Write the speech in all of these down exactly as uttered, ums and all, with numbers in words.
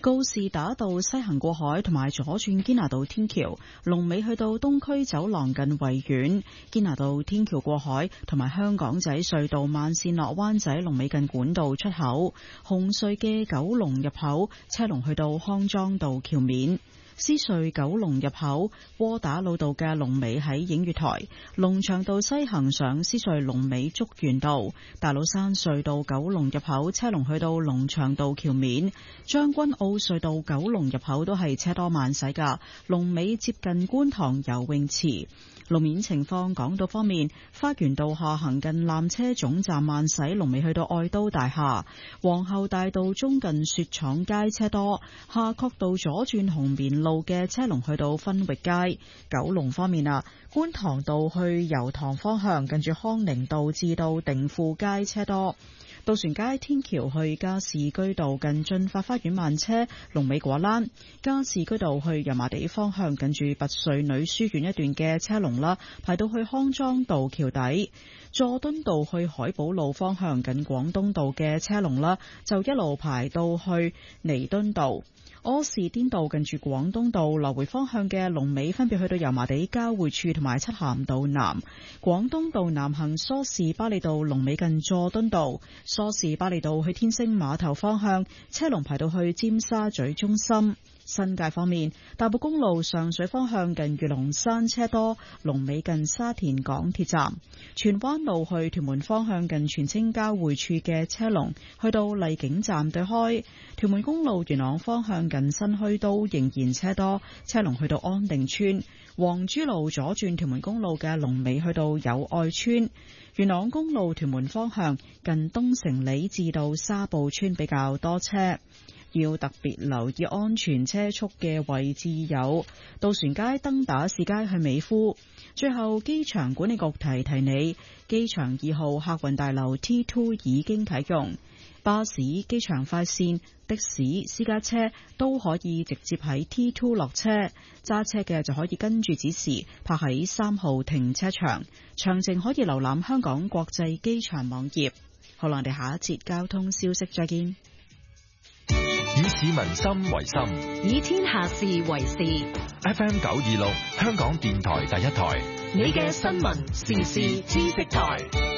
告士打道西行過海同埋左轉堅拿道天橋，龍尾去到東區走廊近維園；堅拿道天橋過海同埋香港仔隧道慢線落灣仔，龍尾近管道出口；紅隧嘅九龍入口車龍去到康莊道橋面。獅隧九龍入口窩打老道嘅龍尾喺映月台，龍翔道西行上獅隧龍尾竹園道，大老山隧道九龍入口車龍去到龍翔道橋面，將軍澳隧道九龍入口都係車多慢駛噶，龍尾接近觀塘游泳池。路面情況，港島方面，花園道下行近纜車總站慢駛，龍尾去到愛都大廈；皇后大道中近雪廠街車多，夏慤道左轉紅棉路嘅車龍去到分域街。九龍方面啊，觀塘道去油塘方向近住康寧道至到定富街車多。渡船街天橋去加士居道近駿發花園慢車，龍尾果欄；加士居道去油麻地方向近住拔萃女書院一段嘅車龍啦，排到去康莊道橋底；佐敦道去海寶路方向近廣東道嘅車龍啦，就一路排到去彌敦道。柯士甸道近住廣東道來回方向嘅龍尾分別去到油麻地交匯處同埋漆咸道南。廣東道南行梳士巴利道龍尾近佐敦道，梳士巴利道去天星碼頭方向車龍排到去尖沙咀中心。新界方面，大埔公路上水方向近御龍山車多，龍尾近沙田港鐵站；荃灣路去屯門方向近荃青交匯處嘅車龍去到麗景站對開；屯門公路元朗方向近新墟都仍然車多，車龍去到安定村；黃珠路左轉屯門公路嘅龍尾去到友愛村；元朗公路屯門方向近東城里至到沙埔村比較多車。要特別留意安全車速嘅位置有渡船街、登打士街去美孚。最後，機場管理局提提你，機場二號客運大樓 T 二 已經啟用，巴士、機場快線、的士、私家車都可以直接喺 T 二 落車，揸車嘅就可以跟住指示泊喺三號停車場。詳情可以瀏覽香港國際機場網頁。好啦，我哋下一節交通消息再見。 以市民心為心， 以天下事為事。 F M 九二六，香港電台第一台， 你嘅新聞時事知識台。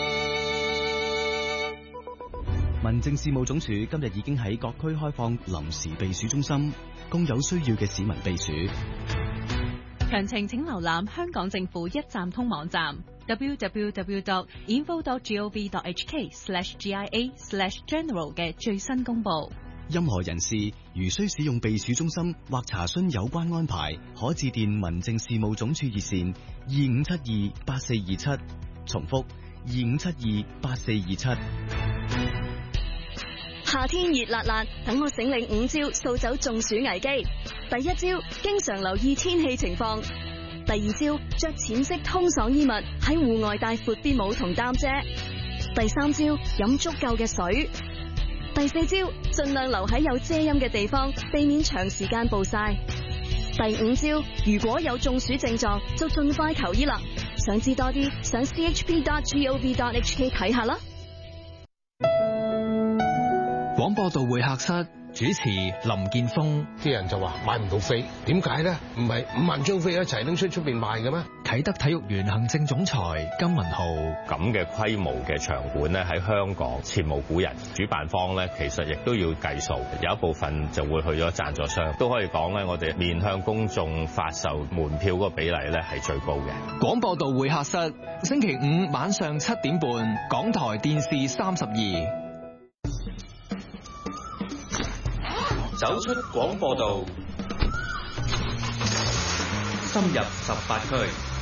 民政事務總署今日已經喺各區開放臨時避暑中心，供有需要嘅市民避暑。 詳情請瀏覽香港政府一站通網站 double-u double-u double-u dot info dot gov dot h k slash G I A slash general 嘅最新公佈。 任何人士如需使用避暑中心或查詢有關安排，可致電民政事務總署熱線二五七二八四二七，重複二五七二八四二七。 夏天熱辣辣，等我醒領五招掃走中暑危機。第一招，經常留意天氣情況；第二招，着淺色通爽衣物，喺戶外帶闊啲帽同擔遮；第三招，飲足夠嘅水。第四招，盡量留喺有遮陰嘅地方，避免長時間暴曬。第五招，如果有中暑症狀，就盡快求醫啦。想知多啲，上 c h p dot gov dot h k 睇下啦。 廣播道會客室主持林建峰。 啲人就話買唔到飛，點解咧？唔係五萬張飛一齊拎出出邊賣嘅咩？ 啟德體育園行政總裁金文浩。 咁嘅規模嘅場館咧，喺香港前無古人。主辦方咧，其實亦都要計數，有一部分就會去咗贊助商。都可以講咧，我哋面向公眾發售門票嗰個比例咧係最高嘅。 廣播道會客室星期五晚上七點半，港台電視三十二。 走出廣播道，深入十八區，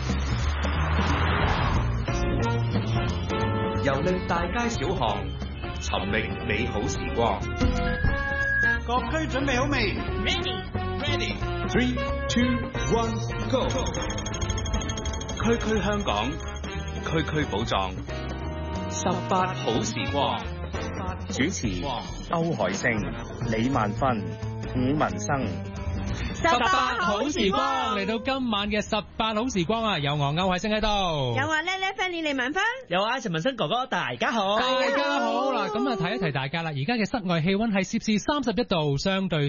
遊歷大街小巷，尋覓美好時光。 各區準備好未 ？Ready, ready. Three, two, one, go. 區區香港，區區寶藏，十八好時光。主持歐海星、李萬芬、伍文生。 十八好時光嚟到今晚嘅十八好時光啊！有我歐海星喺度， 有我叻叻 Fanny 李萬芬， 有我陳文生哥哥，大家好， 大家好啦！咁啊，提一提大家啦，而家嘅室外氣溫係攝氏三十一度，相對